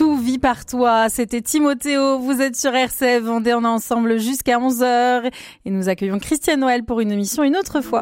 Tout vit par toi. C'était Timothéo. Vous êtes sur RCF Vendée. On est ensemble jusqu'à 11h. Et nous accueillons Christiane Noël pour une émission une autre fois.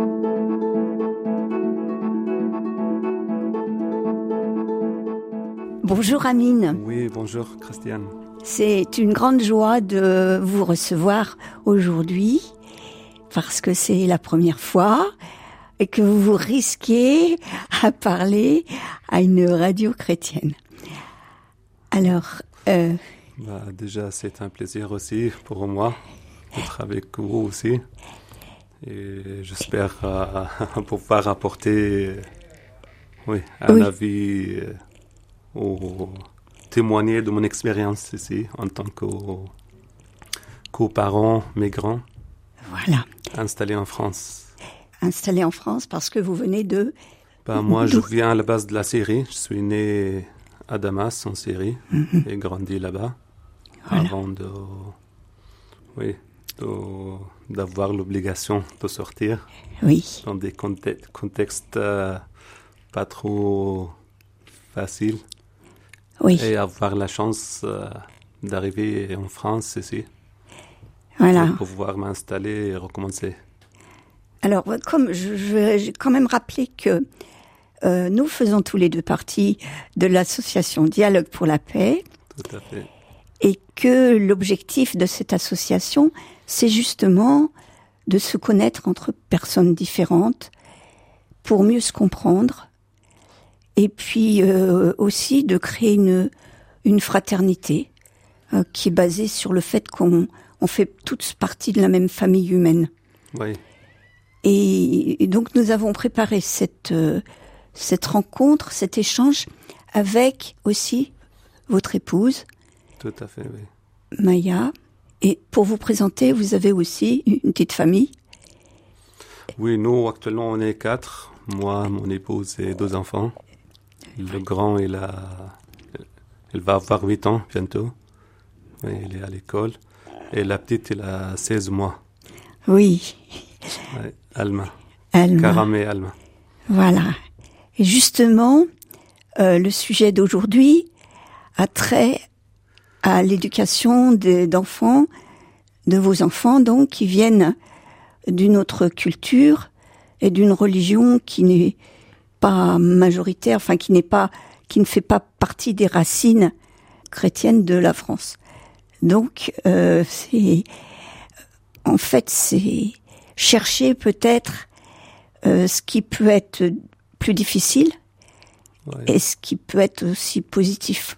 Bonjour Amine. Oui, bonjour Christiane. C'est une grande joie de vous recevoir aujourd'hui parce que c'est la première fois et que vous vous risquez à parler à une radio chrétienne. Alors, déjà, c'est un plaisir aussi pour moi d'être avec vous aussi. Et j'espère pouvoir apporter un avis ou témoigner de mon expérience ici en tant qu'aux-parents migrants. Voilà. Installés en France. Installés en France parce que vous venez de... Moi, je viens à la base de la Syrie. Je suis né à Damas, en Syrie, et grandi là-bas, avant d'avoir l'obligation de sortir dans des contextes pas trop faciles, et avoir la chance d'arriver en France ici, pour pouvoir m'installer et recommencer. Alors, comme je vais quand même rappeler que nous faisons tous les deux partie de l'association Dialogue pour la paix. Tout à fait. Et que l'objectif de cette association, c'est justement de se connaître entre personnes différentes pour mieux se comprendre et puis aussi de créer une fraternité qui est basée sur le fait qu'on fait tous partie de la même famille humaine. Oui. Et donc nous avons préparé cette rencontre, cet échange avec aussi votre épouse. Tout à fait, oui. Maya. Et pour vous présenter, vous avez aussi une petite famille. Oui, nous, actuellement, on est 4. Moi, mon épouse et 2 enfants. Le grand, il va avoir 8 ans bientôt. Oui, il est à l'école. Et la petite, elle a 16 mois. Oui. Ouais, Alma. Karamé Alma. Voilà. Et justement, le sujet d'aujourd'hui a trait à l'éducation d'enfants, de vos enfants, donc, qui viennent d'une autre culture et d'une religion qui n'est pas majoritaire, enfin, qui ne fait pas partie des racines chrétiennes de la France. Donc, c'est chercher peut-être ce qui peut être plus difficile et ce qui peut être aussi positif.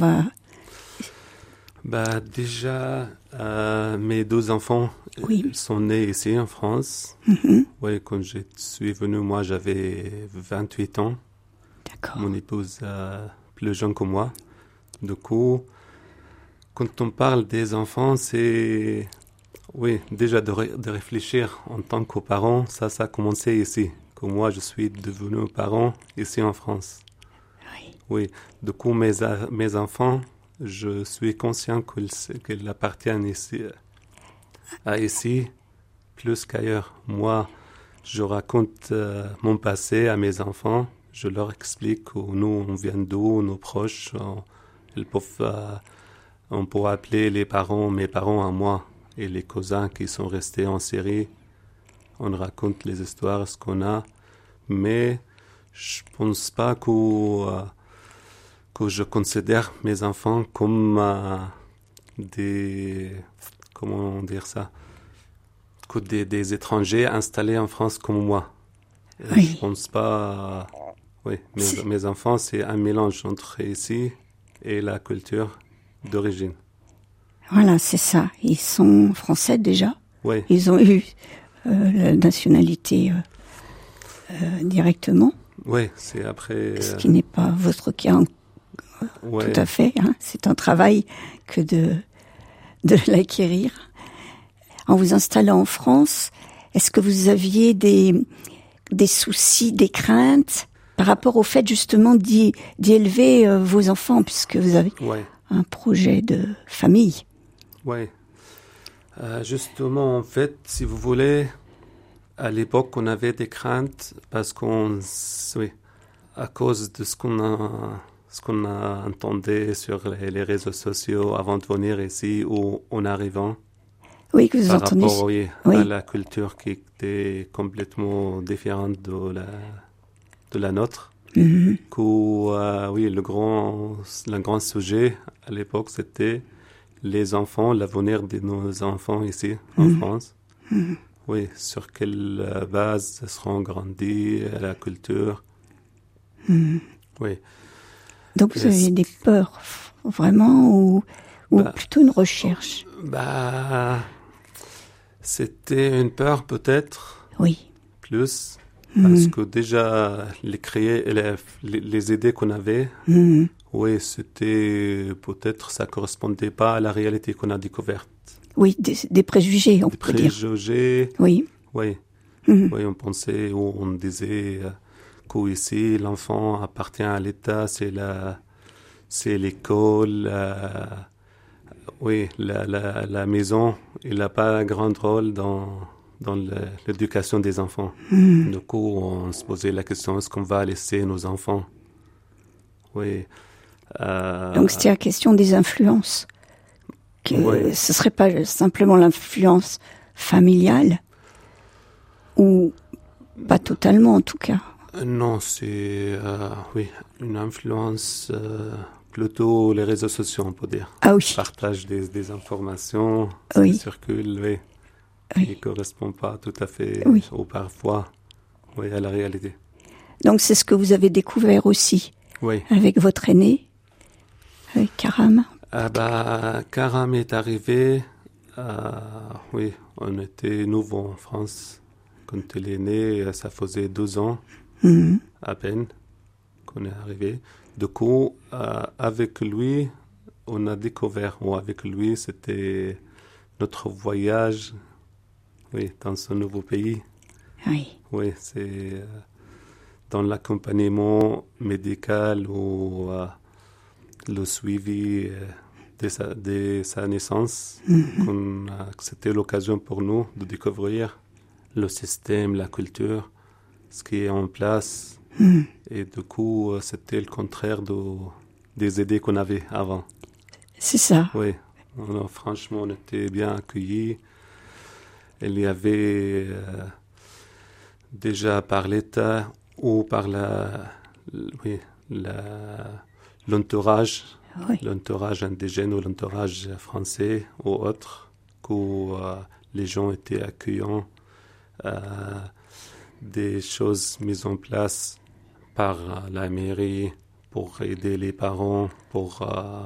Déjà, mes 2 enfants sont nés ici en France. Oui, quand je suis venu, moi j'avais 28 ans. D'accord. Mon épouse plus jeune que moi. Du coup, quand on parle des enfants, c'est déjà de réfléchir en tant que parent. Ça a commencé ici. Que moi, je suis devenu parent ici en France. Oui. Du coup, mes enfants, je suis conscient qu'ils appartiennent ici plus qu'ailleurs. Moi, je raconte mon passé à mes enfants. Je leur explique où nous, on vient d'où, nos proches. On peut appeler mes parents à moi et les cousins qui sont restés en Syrie. On raconte les histoires, ce qu'on a. Mais je pense pas que je considère mes enfants comme des étrangers installés en France comme moi. Je pense pas. Mes enfants, c'est un mélange entre ici et la culture d'origine. Voilà, c'est ça. Ils sont français déjà. Oui. Ils ont eu la nationalité directement. Oui, c'est après. Ce qui n'est pas votre cas. Tout à fait. C'est un travail que de l'acquérir. En vous installant en France, est-ce que vous aviez des soucis, des craintes par rapport au fait justement d'y élever vos enfants, puisque vous avez un projet de famille? Oui. Justement, en fait, si vous voulez, à l'époque, on avait des craintes parce à cause de ce qu'on a ce qu'on a entendu sur les réseaux sociaux avant de venir ici ou en arrivant. Oui, que vous par entendez. rapport Oui. à la culture qui était complètement différente de la nôtre. Mhm. Oui, le grand sujet à l'époque, c'était les enfants, l'avenir de nos enfants ici en France. Mhm. Oui, sur quelle base seront grandis, la culture. Mhm. Oui. Donc vous aviez des peurs, vraiment, ou plutôt une recherche? C'était une peur peut-être, Oui. plus, parce que déjà, les idées qu'on avait, oui, c'était peut-être, ça correspondait pas à la réalité qu'on a découverte. Oui, des préjugés, on peut dire. Préjugés. Oui. Oui. Oui, on pensait, ou on disait qu'ici, l'enfant appartient à l'État, c'est l'école, oui, la maison, il n'a pas un grand rôle dans l'éducation des enfants. Du coup, on se posait la question, est-ce qu'on va laisser nos enfants? Oui. Donc c'était la question des influences. Oui. Ce serait pas simplement l'influence familiale, ou pas totalement en tout cas. Non, c'est oui, une influence plutôt les réseaux sociaux, on peut dire. Ah oui. Partage des informations Oui. qui circulent, oui, Oui. qui ne correspondent pas tout à fait, Oui. ou parfois, oui, à la réalité. Donc c'est ce que vous avez découvert aussi, Oui. avec votre aîné, avec Karam. Karam est arrivé, oui, on était nouveau en France. Quand il est né, ça faisait 12 ans à peine qu'on est arrivé. Du coup, avec lui, on a découvert, ou avec lui, c'était notre voyage, oui, dans ce nouveau pays. Oui. Oui, c'est dans l'accompagnement médical ou le suivi de sa naissance, que c'était l'occasion pour nous de découvrir le système, la culture, ce qui est en place. Et du coup, c'était le contraire des idées qu'on avait avant. C'est ça. Oui, franchement, on était bien accueillis. Il y avait déjà par l'État ou par l'entourage, Oui. l'entourage indigène ou l'entourage français ou autre, où les gens étaient accueillants, des choses mises en place par la mairie pour aider les parents, pour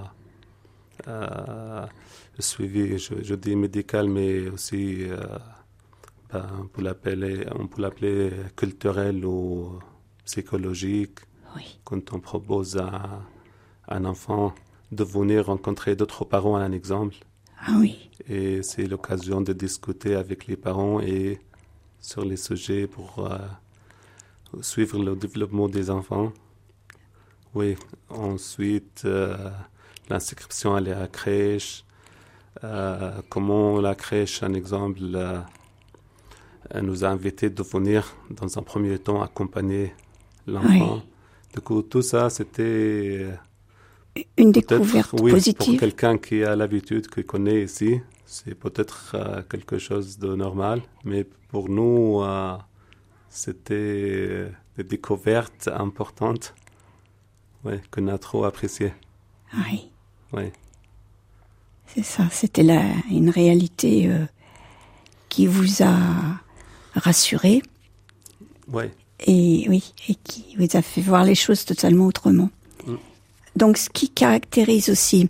le suivi, je dis médical, mais aussi on peut l'appeler culturel ou psychologique. Oui. Quand on propose à un enfant de venir rencontrer d'autres parents, un exemple. Ah oui. Et c'est l'occasion de discuter avec les parents et sur les sujets pour suivre le développement des enfants. Oui, ensuite, l'inscription à la crèche. Comment la crèche, un exemple, nous a invités de venir dans un premier temps accompagner l'enfant. Oui. Du coup, tout ça, c'était une découverte positive. Pour quelqu'un qui a l'habitude, qui connaît ici, c'est peut-être quelque chose de normal. Mais pour nous, c'était des découvertes importantes, qu'on a trop appréciées. Oui. Oui. C'est ça, c'était une réalité qui vous a rassuré. Oui. Et qui vous a fait voir les choses totalement autrement. Donc, ce qui caractérise aussi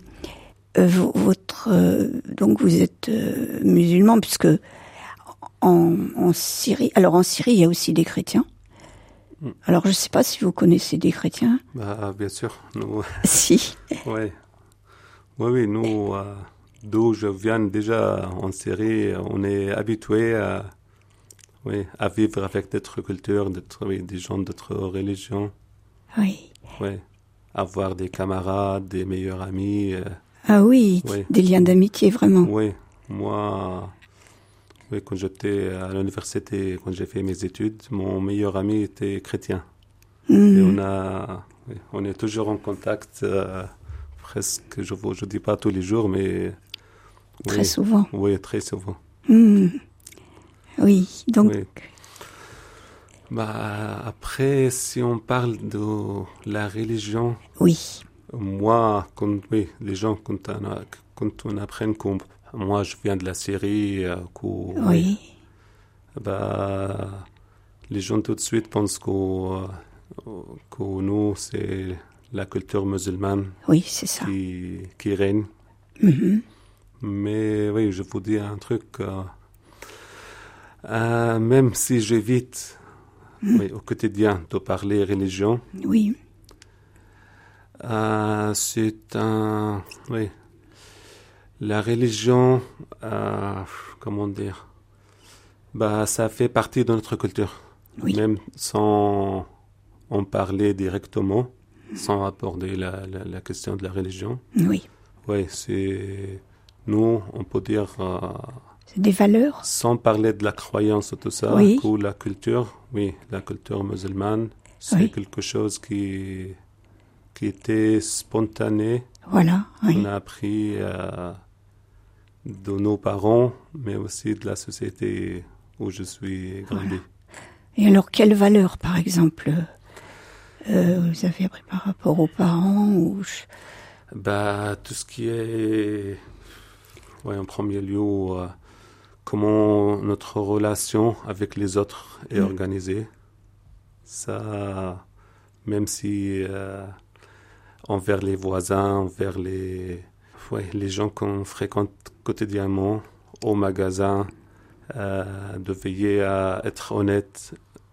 donc vous êtes musulman, puisque en Syrie, alors en Syrie, il y a aussi des chrétiens. Alors, je ne sais pas si vous connaissez des chrétiens. Bien sûr, nous. Si. Oui, nous, d'où je viens déjà en Syrie, on est habitué à vivre avec d'autres cultures, des gens d'autres religions. Oui. Oui. Avoir des camarades, des meilleurs amis. Ah oui, des liens d'amitié, vraiment. Oui, moi, quand j'étais à l'université, quand j'ai fait mes études, mon meilleur ami était chrétien. Et on a oui. On est toujours en contact, presque, je dis pas tous les jours, mais... Très oui, souvent. Oui, très souvent. Oui, donc... Oui. Après, si on parle de la religion... Oui. Moi, les gens, quand on apprend que moi, je viens de la Syrie, Oui. Les gens tout de suite pensent que nous, c'est la culture musulmane Oui, c'est ça. qui règne. Mais oui, je vous dis un truc, même si j'évite au quotidien de parler religion, oui. C'est la religion, comment dire, ça fait partie de notre culture. Oui. Même sans en parler directement, sans aborder la question de la religion. Oui. Oui, nous, on peut dire, c'est des valeurs. Sans parler de la croyance ou tout ça, oui. que la culture musulmane, c'est quelque chose qui était spontané. Voilà, oui. On a appris de nos parents, mais aussi de la société où je suis grandi. Voilà. Et alors, quelles valeurs, par exemple, vous avez appris par rapport aux parents ou... Tout ce qui est, en premier lieu, comment notre relation avec les autres est organisée. Ça, même si envers les voisins, envers les gens qu'on fréquente quotidiennement au magasin, de veiller à être honnête.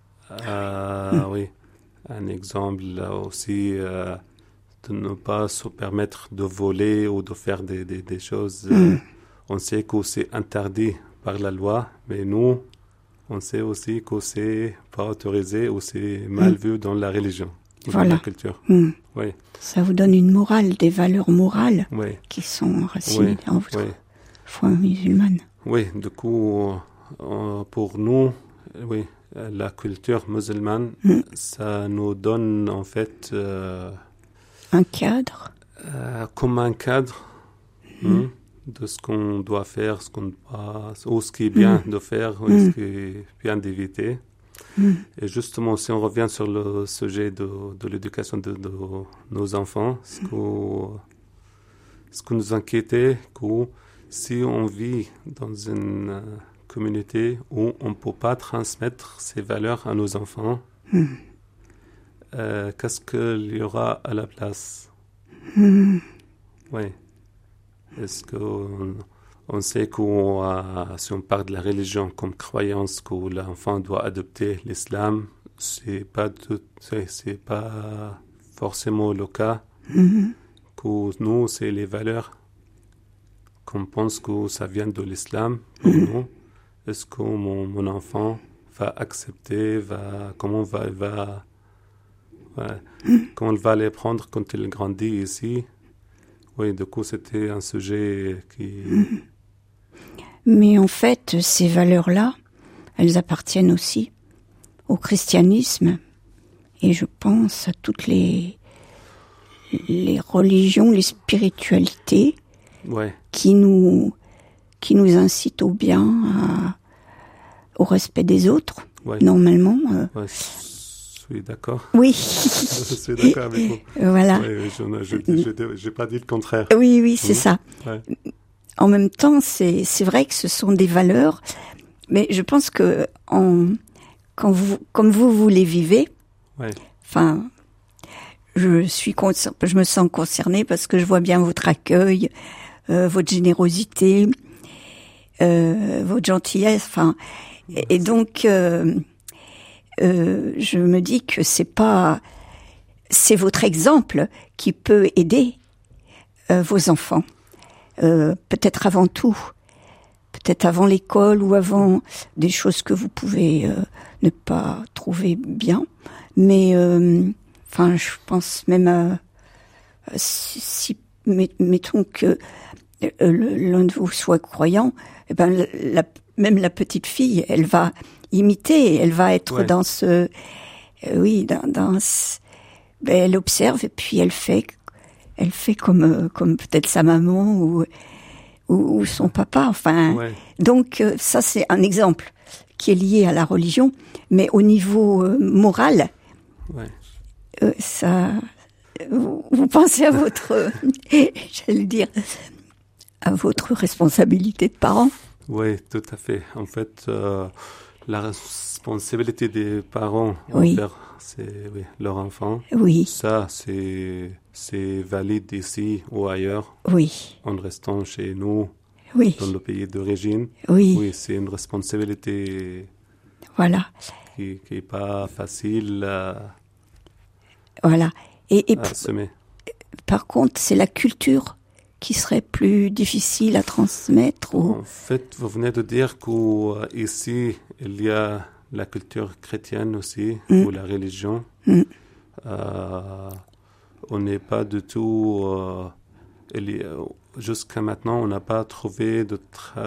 Un exemple là aussi, de ne pas se permettre de voler ou de faire des choses. On sait que c'est interdit par la loi, mais nous, on sait aussi que c'est pas autorisé ou c'est mal vu dans la religion, dans la culture. Oui. Ça vous donne une morale, des valeurs morales qui sont enracinées dans votre foi musulmane. Oui, du coup, pour nous, la culture musulmane, ça nous donne en fait un cadre, comme un cadre de ce qu'on doit faire, ou ce qui est bien de faire, ou ce qui est bien d'éviter. Et justement, si on revient sur le sujet de l'éducation de nos enfants, ce que nous inquiétait, que si on vit dans une communauté où on ne peut pas transmettre ces valeurs à nos enfants, qu'est-ce qu'il y aura à la place? Oui. Est-ce qu'on sait que si on parle de la religion comme croyance, que l'enfant doit adopter l'islam, c'est pas forcément le cas. Que nous, c'est les valeurs qu'on pense que ça vient de l'islam pour nous. Est-ce que mon enfant va accepter, comment il va les prendre quand il grandit ici? Oui, du coup, c'était un sujet qui... Mais en fait, ces valeurs-là, elles appartiennent aussi au christianisme. Et je pense à toutes les religions, les spiritualités qui nous incitent au bien, au respect des autres, normalement. Je suis d'accord. Oui. Je suis d'accord avec vous. Voilà. Je n'ai pas dit le contraire. Oui, c'est ça. Ouais. En même temps, c'est vrai que ce sont des valeurs, mais je pense que comme vous les vivez, enfin, je me sens concernée parce que je vois bien votre accueil, votre générosité, votre gentillesse, enfin, et donc je me dis que c'est votre exemple qui peut aider vos enfants. Peut-être avant tout, peut-être avant l'école ou avant des choses que vous pouvez ne pas trouver bien. Mais je pense même si mettons que l'un de vous soit croyant, même la petite fille, elle va imiter, elle va être dans ce, elle observe et puis elle fait comme peut-être sa maman ou son papa. Enfin, donc ça c'est un exemple qui est lié à la religion, mais au niveau moral, ça, vous pensez à votre, j'allais dire, à votre responsabilité de parent. Oui, tout à fait. En fait, la responsabilité des parents envers leur enfant, ça c'est valide ici ou ailleurs, en restant chez nous, dans le pays d'origine. Oui, c'est une responsabilité qui n'est pas facile à assumer. Par contre, c'est la culture qui serait plus difficile à transmettre En fait, vous venez de dire qu'ici, il y a la culture chrétienne aussi, ou la religion. On n'est pas du tout... jusqu'à maintenant, on n'a pas trouvé de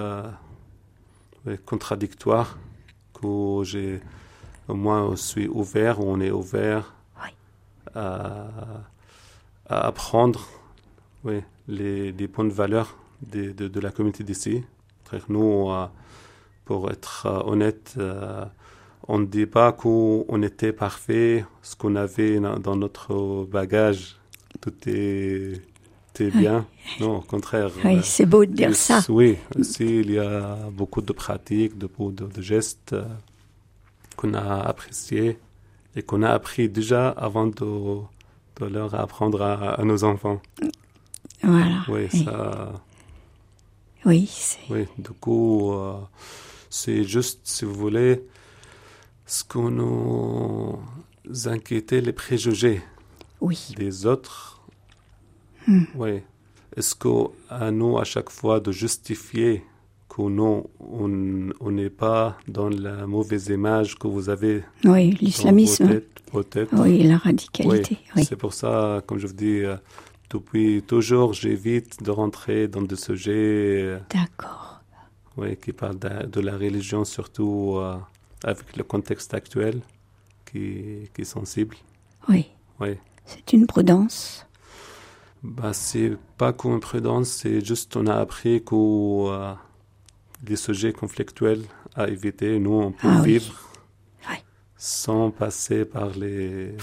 contradictoire que moi, je suis ouvert, ou on est ouvert à apprendre les bonnes valeurs de la communauté d'ici. Nous, pour être honnête, on ne dit pas qu'on était parfait, ce qu'on avait dans notre bagage, tout était bien. Non, au contraire. Oui, c'est beau de dire ça. Oui, aussi, il y a beaucoup de pratiques, de gestes qu'on a appréciés et qu'on a appris déjà avant de leur apprendre à nos enfants. Voilà. Oui, ça... Oui, du coup, c'est juste, si vous voulez, ce que nous inquiétait, les préjugés des autres. Oui. Est-ce qu'à nous, à chaque fois, de justifier que non, on n'est pas dans la mauvaise image que vous avez Oui, l'islamisme. Peut-être. Oui, la radicalité. Oui. C'est pour ça, comme je vous dis... Depuis toujours, j'évite de rentrer dans des sujets qui parlent de la religion, surtout avec le contexte actuel qui est sensible. Oui. C'est une prudence. C'est pas qu'une prudence, c'est juste on a appris que des sujets conflictuels à éviter. Nous, on peut vivre sans passer par les...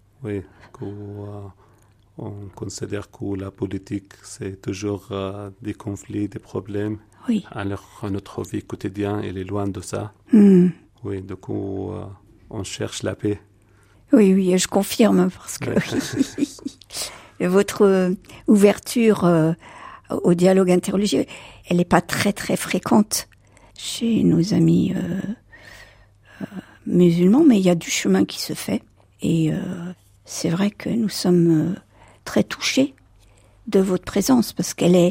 On considère que la politique, c'est toujours des conflits, des problèmes. Alors, notre vie quotidienne, elle est loin de ça. Oui, du coup, on cherche la paix. Oui, je confirme, parce que votre ouverture au dialogue interreligieux, elle n'est pas très, très fréquente chez nos amis musulmans, mais il y a du chemin qui se fait. Et c'est vrai que nous sommes... très touchée de votre présence parce qu'elle est,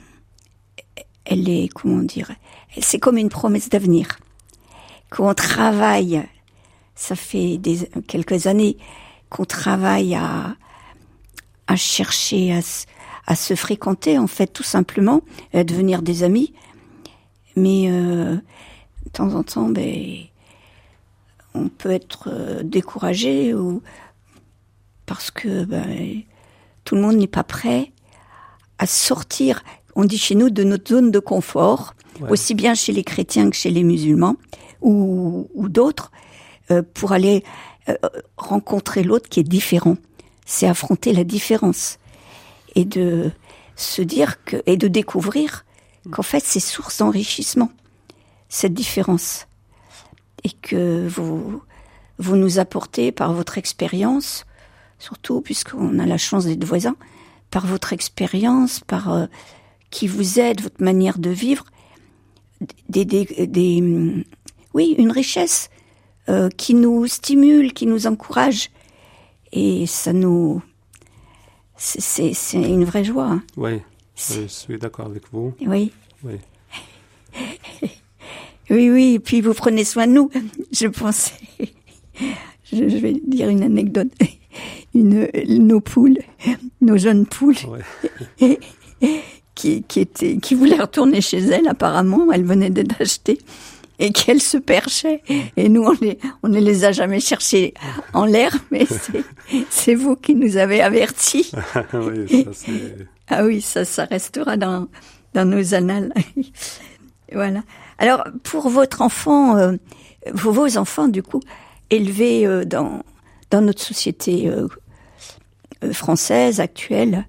comment dire, c'est comme une promesse d'avenir. Qu'on travaille, ça fait quelques années qu'on travaille à chercher à se fréquenter, en fait, tout simplement, à devenir des amis. Mais de temps en temps, on peut être découragé ou parce que tout le monde n'est pas prêt à sortir, on dit chez nous, de notre zone de confort, aussi bien chez les chrétiens que chez les musulmans ou d'autres, pour aller rencontrer l'autre qui est différent. C'est affronter la différence et de se dire et de découvrir qu'en fait c'est source d'enrichissement, cette différence. Et que vous nous apportez par votre expérience, surtout puisqu'on a la chance d'être voisins, par votre expérience, par qui vous aide, votre manière de vivre, une richesse qui nous stimule, qui nous encourage. Et ça nous... C'est une vraie joie. Hein. Oui, je suis d'accord avec vous. Oui. Oui, et puis vous prenez soin de nous. Je pensais... Je vais dire une anecdote. Nos poules, nos jeunes poules, qui voulaient retourner chez elles, apparemment, elles venaient d'être achetées. et qu'elles se perchaient. Et nous, on ne les a jamais cherchées en l'air, mais c'est vous qui nous avez avertis. Oui, ça c'est... Ah oui, ça restera dans nos annales. Voilà. Alors, pour votre enfant, vos enfants, du coup, élevés dans notre société française actuelle,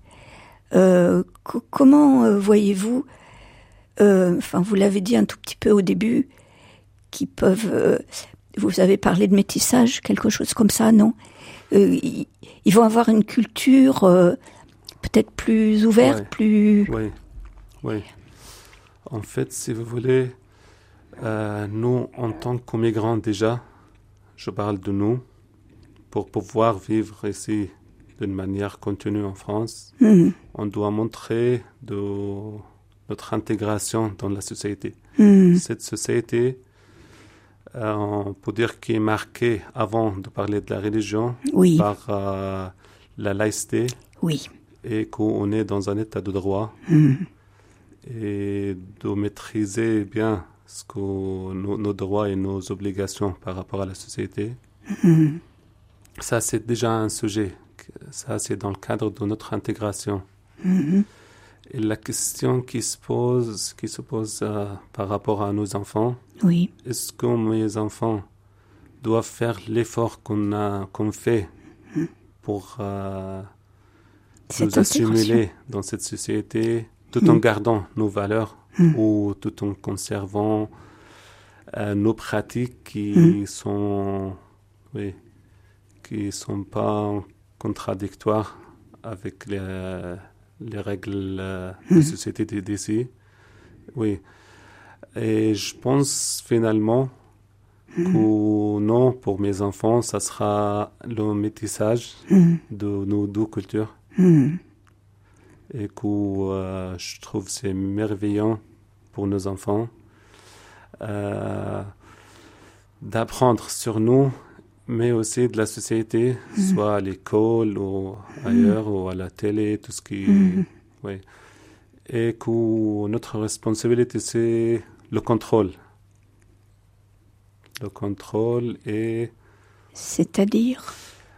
comment voyez-vous, vous l'avez dit un tout petit peu au début, qui peuvent, vous avez parlé de métissage, quelque chose comme ça, non? Ils vont avoir une culture peut-être plus ouverte, plus... Oui. En fait, si vous voulez, nous, en tant que migrants déjà, je parle de nous, pour pouvoir vivre ici d'une manière continue en France, on doit montrer notre intégration dans la société. Cette société, on peut dire qu'elle est marquée, avant de parler de la religion, par la laïcité, et qu'on est dans un état de droit, et de maîtriser bien nos droits et nos obligations par rapport à la société. Ça, c'est déjà un sujet. Ça, c'est dans le cadre de notre intégration. Et la question qui se pose par rapport à nos enfants, est-ce que mes enfants doivent faire l'effort qu'on fait pour nous assimiler dans cette société, tout en gardant nos valeurs ou tout en conservant nos pratiques qui sont pas contradictoires avec les règles de société d'ici. Oui. Et je pense finalement que non, pour mes enfants, ça sera le métissage de nos deux cultures. Et que je trouve c'est merveilleux pour nos enfants d'apprendre sur nous, mais aussi de la société, soit à l'école ou ailleurs, ou à la télé, tout ce qui... Oui. Et que notre responsabilité, c'est le contrôle. Le contrôle et... C'est-à-dire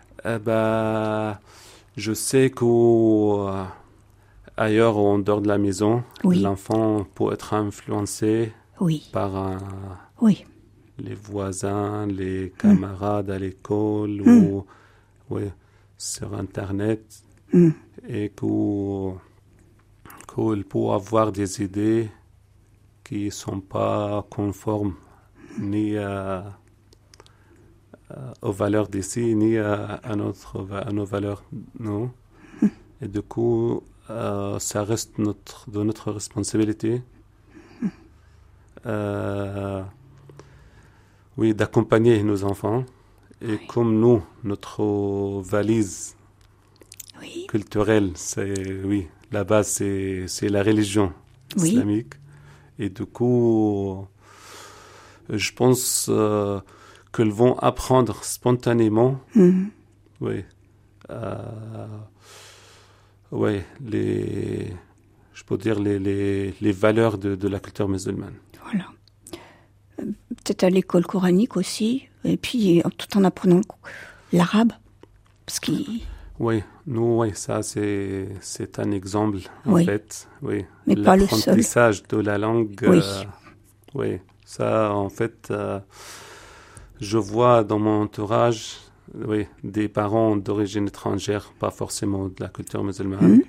je sais que ailleurs, en dehors de la maison, l'enfant peut être influencé par les voisins, les camarades à l'école ou sur Internet, et qu'il peut avoir des idées qui ne sont pas conformes ni aux valeurs d'ici, ni à nos valeurs, non. Et du coup, ça reste de notre responsabilité d'accompagner nos enfants. Et comme nous, notre valise culturelle, la base, c'est la religion islamique. Et du coup, je pense qu'ils vont apprendre spontanément je peux dire les valeurs de la culture musulmane. Voilà. Peut-être à l'école coranique aussi, et puis tout en apprenant l'arabe. Parce ça c'est un exemple en fait. Oui. Mais pas le seul. L'apprentissage de la langue. Ça en fait, je vois dans mon entourage des parents d'origine étrangère, pas forcément de la culture musulmane.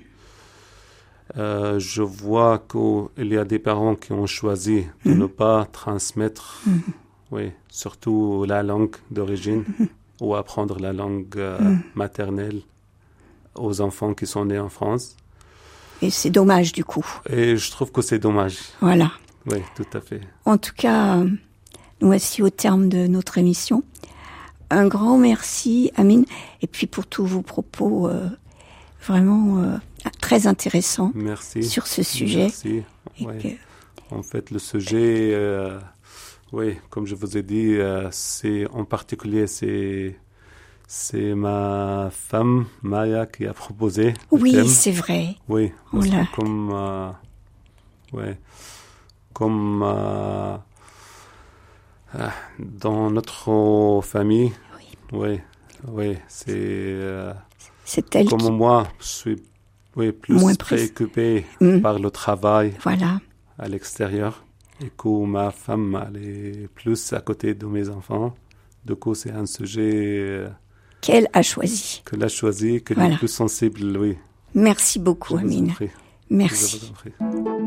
Je vois qu'il y a des parents qui ont choisi de ne pas transmettre, surtout la langue d'origine, ou apprendre la langue maternelle aux enfants qui sont nés en France. Et c'est dommage du coup. Et je trouve que c'est dommage. Voilà. Oui, tout à fait. En tout cas, nous voici au terme de notre émission. Un grand merci, Amine, et puis pour tous vos propos vraiment très intéressants sur ce sujet. Merci. En fait, le sujet, comme je vous ai dit, c'est en particulier, c'est ma femme, Maya, qui a proposé le thème. C'est vrai. Oui, parce que comme Dans notre famille, oui, c'est elle comme moi, je suis plus préoccupé par le travail à l'extérieur. Et que ma femme, elle est plus à côté de mes enfants. Du coup, c'est un sujet qu'elle a choisi. Qu'elle a choisi, qu'elle est plus sensible, oui. Merci beaucoup, Amine. Je vous en prie. Merci. Je vous en prie.